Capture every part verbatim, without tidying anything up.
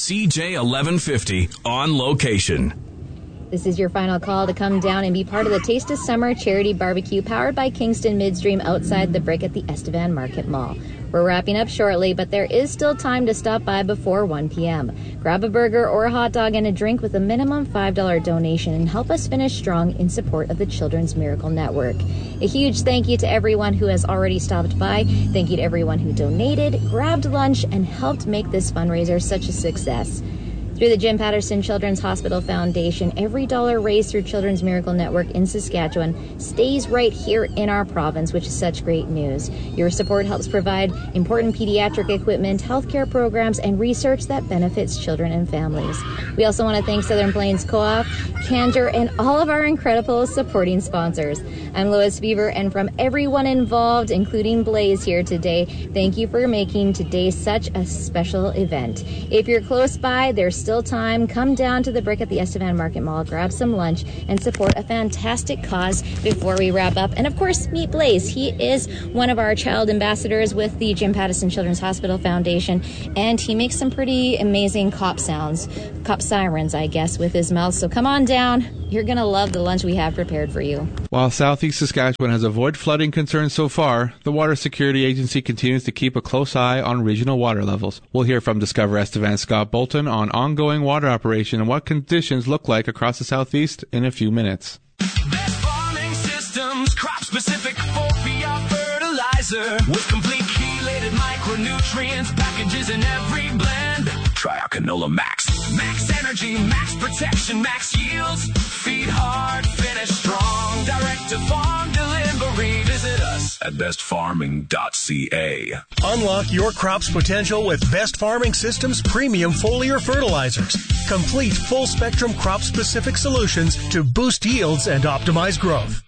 C J eleven fifty on location. This is your final call to come down and be part of the Taste of Summer charity barbecue powered by Kingston Midstream outside the Brick at the Estevan Market Mall. We're wrapping up shortly, but there is still time to stop by before one p.m. Grab a burger or a hot dog and a drink with a minimum five dollars donation and help us finish strong in support of the Children's Miracle Network. A huge thank you to everyone who has already stopped by. Thank you to everyone who donated, grabbed lunch, and helped make this fundraiser such a success. Through the Jim Patterson Children's Hospital Foundation, every dollar raised through Children's Miracle Network in Saskatchewan stays right here in our province, which is such great news. Your support helps provide important pediatric equipment, healthcare programs, and research that benefits children and families. We also want to thank Southern Plains Co-op, Cantor, and all of our incredible supporting sponsors. I'm Lois Beaver, and from everyone involved, including Blaze here today, thank you for making today such a special event. If you're close by, there's still time. Come down to the Brick at the Estevan Market Mall, grab some lunch, and support a fantastic cause before we wrap up. And of course, meet Blaze. He is one of our child ambassadors with the Jim Patterson Children's Hospital Foundation, and he makes some pretty amazing cop sounds, cop sirens, I guess, with his mouth. So come on down. You're going to love the lunch we have prepared for you. While Southeast Saskatchewan has avoided flooding concerns so far, the Water Security Agency continues to keep a close eye on regional water levels. We'll hear from Discover Estevan Scott Bolton on ongoing water operation and what conditions look like across the Southeast in a few minutes. Best farming systems, crop-specific Fopia fertilizer with complete chelated micronutrients, packages in every blend. Try our Canola Max. Max energy, max protection, max yields. Feed hard, finish strong. Direct to farm delivery. Visit us at best farming dot c a. Unlock your crop's potential with Best Farming Systems premium foliar fertilizers. Complete full-spectrum crop-specific solutions to boost yields and optimize growth.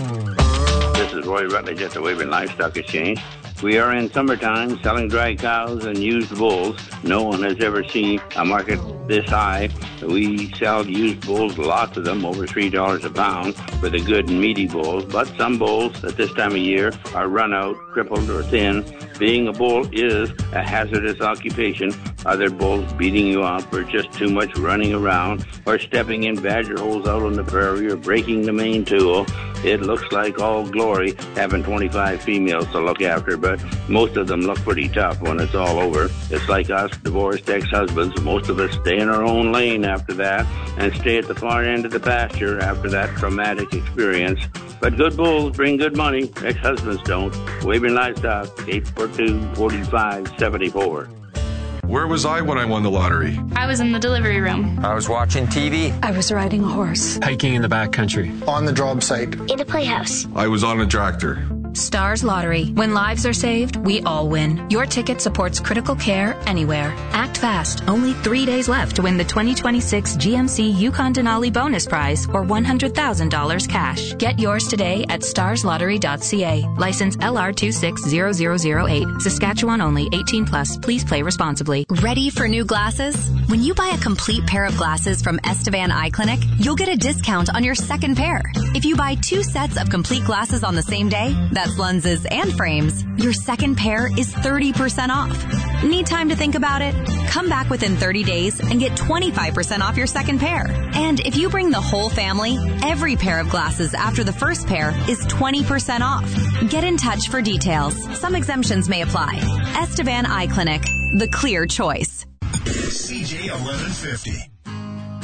This is Roy Rutledge at the Weyburn Livestock Exchange. We are in summertime selling dry cows and used bulls. No one has ever seen a market this high. We sell used bulls, lots of them, over three dollars a pound for the good and meaty bulls. But some bulls at this time of year are run out, crippled, or thin. Being a bull is a hazardous occupation. Other bulls beating you up or just too much running around or stepping in badger holes out on the prairie or breaking the main tool. It looks like all glory having twenty-five females to look after, but most of them look pretty tough when it's all over. It's like us divorced ex-husbands. Most of us stay in our own lane after that and stay at the far end of the pasture after that traumatic experience. But good bulls bring good money. Ex-husbands don't. Weyburn Livestock, eight four two, four five seven four. Where was I when I won the lottery? I was in the delivery room. I was watching T V. I was riding a horse. Hiking in the backcountry. On the job site. In a playhouse. I was on a tractor. Stars Lottery. When lives are saved, we all win. Your ticket supports critical care anywhere. Act fast. Only three days left to win the twenty twenty-six G M C Yukon Denali bonus prize or one hundred thousand dollars cash. Get yours today at stars lottery dot c a. License L R two six zero zero zero eight. Saskatchewan only. eighteen plus. Please play responsibly. Ready for new glasses? When you buy a complete pair of glasses from Estevan Eye Clinic, you'll get a discount on your second pair. If you buy two sets of complete glasses on the same day, that's lenses and frames, your second pair is thirty percent off. Need time to think about it? Come back within thirty days and get twenty-five percent off your second pair. And if you bring the whole family, every pair of glasses after the first pair is twenty percent off. Get in touch for details. Some exemptions may apply. Estevan Eye Clinic, the clear choice. C J eleven fifty.